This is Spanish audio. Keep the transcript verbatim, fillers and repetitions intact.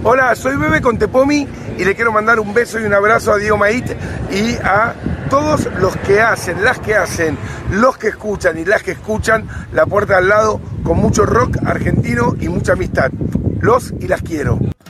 Hola, soy Bebe con Tepomi y le quiero mandar un beso y un abrazo a Diego Mait y a todos los que hacen, las que hacen, los que escuchan y las que escuchan La Puerta al Lado con mucho rock argentino y mucha amistad. Los y las quiero.